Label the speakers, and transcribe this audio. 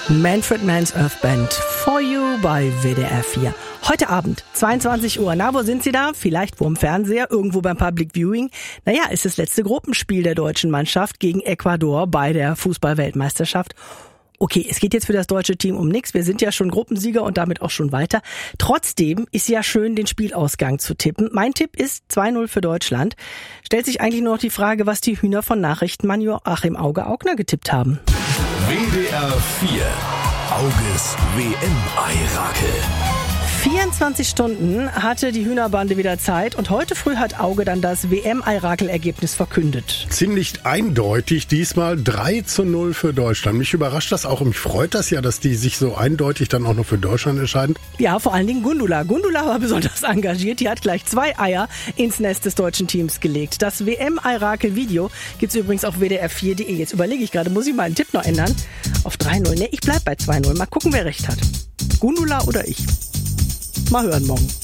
Speaker 1: Manfred Mann's Earth Band, For You bei WDR 4. Heute Abend, 22 Uhr. Na, wo sind Sie da? Vielleicht vorm Fernseher, irgendwo beim Public Viewing. Naja, ist das letzte Gruppenspiel der deutschen Mannschaft gegen Ecuador bei der Fußball-Weltmeisterschaft. Okay, es geht jetzt für das deutsche Team um nichts. Wir sind ja schon Gruppensieger und damit auch schon weiter. Trotzdem ist ja schön, den Spielausgang zu tippen. Mein Tipp ist 2-0 für Deutschland. Stellt sich eigentlich nur noch die Frage, was die Hühner von Nachrichtenmann Joachim Auge-Augner getippt haben.
Speaker 2: WDR 4. Auges WM-Eirakel.
Speaker 1: 24 Stunden hatte die Hühnerbande wieder Zeit und heute früh hat Auge dann das WM-Eirakel-Ergebnis verkündet.
Speaker 3: Ziemlich eindeutig, diesmal 3-0 für Deutschland. Mich überrascht das auch und mich freut das ja, dass die sich so eindeutig dann auch noch für Deutschland entscheiden.
Speaker 1: Ja, vor allen Dingen Gundula. Gundula war besonders engagiert. Die hat gleich 2 Eier ins Nest des deutschen Teams gelegt. Das WM-Eirakel-Video gibt's übrigens auf wdr4.de. Jetzt überlege ich gerade, muss ich meinen Tipp noch ändern? Auf 3-0. Ne, ich bleib bei 2-0. Mal gucken, wer recht hat. Gundula oder ich. Mal hören morgen.